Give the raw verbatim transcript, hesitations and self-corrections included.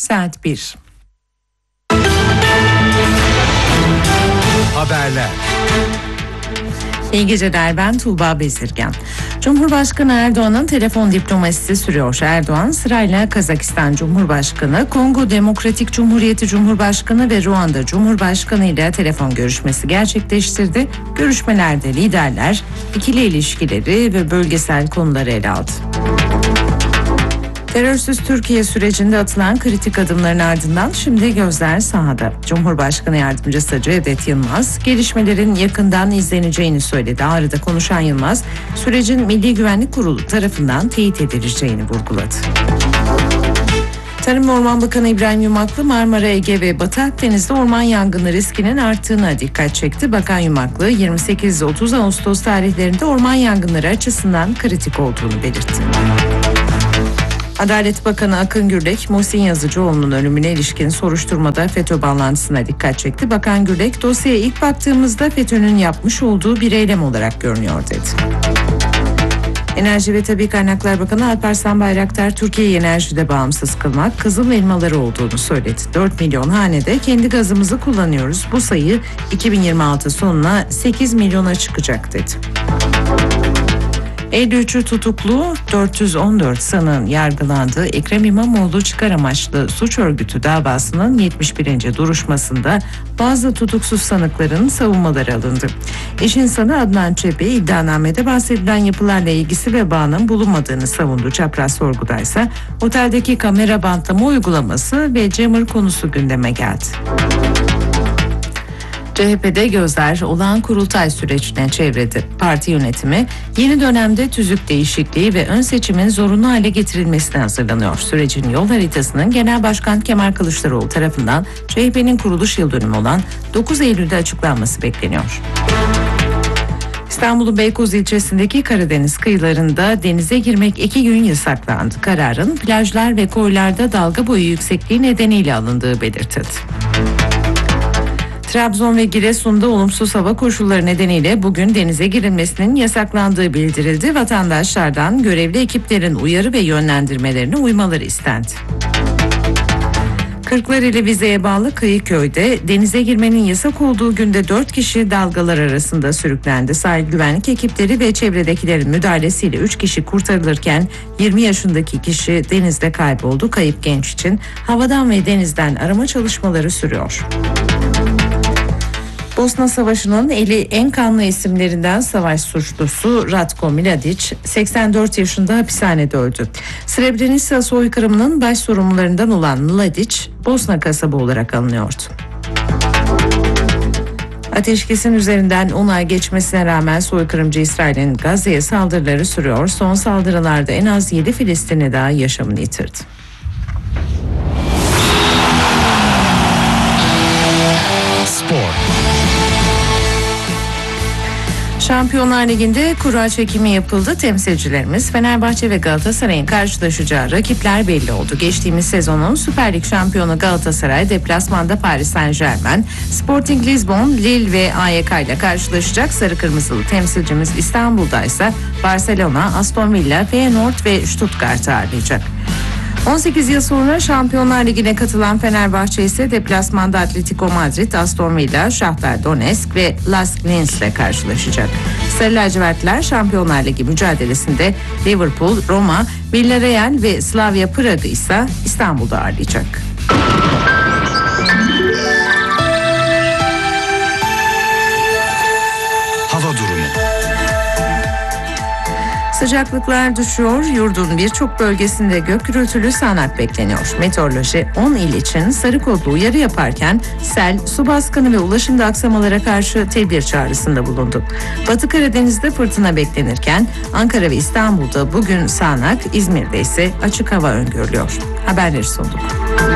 Saat bir. Haberler. İyi geceler, ben Tuğba Bezirgen. Cumhurbaşkanı Erdoğan'ın telefon diplomasisi sürüyor. Erdoğan sırayla Kazakistan Cumhurbaşkanı, Kongo Demokratik Cumhuriyeti Cumhurbaşkanı ve Ruanda Cumhurbaşkanı ile telefon görüşmesi gerçekleştirdi. Görüşmelerde liderler ikili ilişkileri ve bölgesel konuları ele aldı. Terörsüz Türkiye sürecinde atılan kritik adımların ardından şimdi gözler sahada. Cumhurbaşkanı Yardımcısı Cevdet Yılmaz, gelişmelerin yakından izleneceğini söyledi. Ağrı'da konuşan Yılmaz, sürecin Milli Güvenlik Kurulu tarafından teyit edileceğini vurguladı. Tarım ve Orman Bakanı İbrahim Yumaklı, Marmara, Ege ve Batı Akdeniz'de orman yangını riskinin arttığına dikkat çekti. Bakan Yumaklı, yirmi sekiz otuz Ağustos tarihlerinde orman yangınları açısından kritik olduğunu belirtti. Adalet Bakanı Akın Gürlek, Muhsin Yazıcıoğlu'nun ölümüne ilişkin soruşturmada FETÖ bağlantısına dikkat çekti. Bakan Gürlek, dosyaya ilk baktığımızda FETÖ'nün yapmış olduğu bir eylem olarak görünüyor dedi. Enerji ve Tabii Kaynaklar Bakanı Alparslan Bayraktar, Türkiye'yi enerjide bağımsız kılmak Kızıl Elmaları olduğunu söyledi. dört milyon hanede kendi gazımızı kullanıyoruz. Bu sayı iki bin yirmi altı sonuna sekiz milyona çıkacak dedi. elli üçü tutuklu, dört yüz on dört sanığın yargılandığı Ekrem İmamoğlu çıkar amaçlı suç örgütü davasının yetmiş birinci duruşmasında bazı tutuksuz sanıkların savunmaları alındı. İş insanı Adnan Çebi, iddianamede bahsedilen yapılarla ilgisi ve bağının bulunmadığını savundu. Çapraz sorgudaysa oteldeki kamera bantlama uygulaması ve jammer konusu gündeme geldi. C H P'de gözler olağan kurultay sürecine çevrildi. Parti yönetimi yeni dönemde tüzük değişikliği ve ön seçimin zorunlu hale getirilmesine hazırlanıyor. Sürecin yol haritasının Genel Başkan Kemal Kılıçdaroğlu tarafından C H P'nin kuruluş yıl dönümü olan dokuz Eylül'de açıklanması bekleniyor. İstanbul'un Beykoz ilçesindeki Karadeniz kıyılarında denize girmek iki gün yasaklandı. Kararın plajlar ve koylarda dalga boyu yüksekliği nedeniyle alındığı belirtildi. Trabzon ve Giresun'da olumsuz hava koşulları nedeniyle bugün denize girilmesinin yasaklandığı bildirildi. Vatandaşlardan görevli ekiplerin uyarı ve yönlendirmelerine uymaları istendi. Kırklareli Vize'ye bağlı Kıyıköy'de denize girmenin yasak olduğu günde dört kişi dalgalar arasında sürüklendi. Sahil güvenlik ekipleri ve çevredekilerin müdahalesiyle üç kişi kurtarılırken yirmi yaşındaki kişi denizde kayboldu. Kayıp genç için havadan ve denizden arama çalışmaları sürüyor. Bosna Savaşı'nın eli en kanlı isimlerinden savaş suçlusu Ratko Mladić seksen dört yaşında hapishanede öldü. Srebrenica soykırımının baş sorumlularından olan Mladić, Bosna kasabı olarak anılıyordu. Ateşkesin üzerinden on ay geçmesine rağmen soykırımcı İsrail'in Gazze'ye saldırıları sürüyor. Son saldırılarda en az yedi Filistinli daha yaşamını yitirdi. Spor. Şampiyonlar Ligi'nde kura çekimi yapıldı. Temsilcilerimiz Fenerbahçe ve Galatasaray'ın karşılaşacağı rakipler belli oldu. Geçtiğimiz sezonun Süper Lig şampiyonu Galatasaray deplasmanda Paris Saint-Germain, Sporting Lisbon, Lille ve A Y K ile karşılaşacak. Sarı kırmızılı temsilcimiz İstanbul'da ise Barcelona, Aston Villa, Feyenoord ve Stuttgart'ı ağırlayacak. on sekiz yıl sonra Şampiyonlar Ligi'ne katılan Fenerbahçe ise deplasmanda Atletico Madrid, Aston Villa, Shakhtar Donetsk ve Lask Linz ile karşılaşacak. Sarı lacivertler Şampiyonlar Ligi mücadelesinde Liverpool, Roma, Villarreal ve Slavia Prag'ı ise İstanbul'da ağırlayacak. Hava durumu. Sıcaklıklar düşüyor. Yurdun birçok bölgesinde gök gürültülü sağanak bekleniyor. Meteoroloji on il için sarı kodlu uyarı yaparken sel, su baskını ve ulaşımda aksamalara karşı tedbir çağrısında bulundu. Batı Karadeniz'de fırtına beklenirken Ankara ve İstanbul'da bugün sağanak, İzmir'de ise açık hava öngörülüyor. Haberleri sunduk.